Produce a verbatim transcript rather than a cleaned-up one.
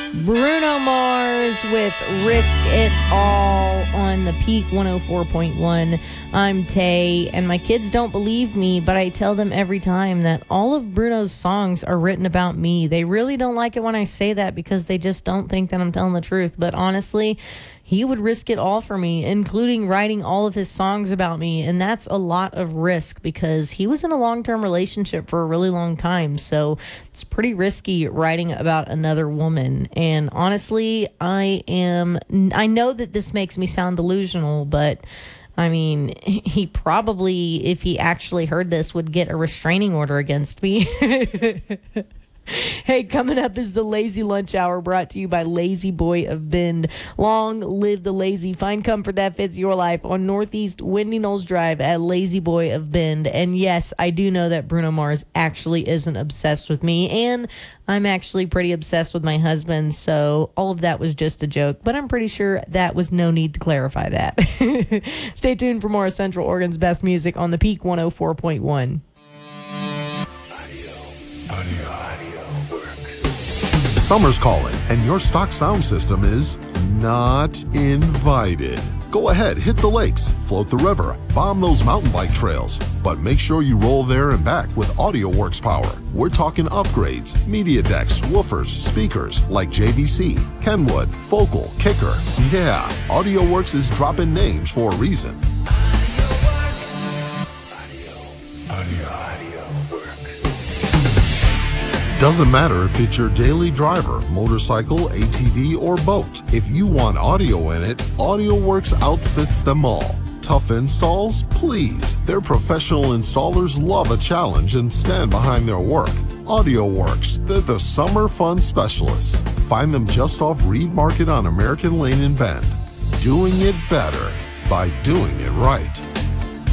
Bruno Mars with Risk It All on the Peak one oh four point one. I'm Tay, and my kids don't believe me, but I tell them every time that all of Bruno's songs are written about me. They really don't like it when I say that because they just don't think that I'm telling the truth. But honestly, he would risk it all for me, including writing all of his songs about me. And that's a lot of risk because he was in a long-term relationship for a really long time. So it's pretty risky writing about another woman. And honestly, I am, I know that this makes me sound delusional, but I mean, he probably, if he actually heard this, would get a restraining order against me. Hey, coming up is the Lazy Lunch Hour, brought to you by Lazy Boy of Bend. Long live the lazy. Find comfort that fits your life on Northeast Windy Knolls Drive at Lazy Boy of Bend. And yes, I do know that Bruno Mars actually isn't obsessed with me, and I'm actually pretty obsessed with my husband, so all of that was just a joke, but I'm pretty sure that was no need to clarify that. Stay tuned for more of Central Oregon's best music on the Peak one oh four point one. Summer's calling, and your stock sound system is not invited. Go ahead, hit the lakes, float the river, bomb those mountain bike trails, but make sure you roll there and back with AudioWorks power. We're talking upgrades, media decks, woofers, speakers like J V C, Kenwood, Focal, Kicker. Yeah, AudioWorks is dropping names for a reason. Doesn't matter if it's your daily driver, motorcycle, A T V, or boat. If you want audio in it, AudioWorks outfits them all. Tough installs? Please. Their professional installers love a challenge and stand behind their work. AudioWorks, they're the summer fun specialists. Find them just off Reed Market on American Lane in Bend. Doing it better by doing it right.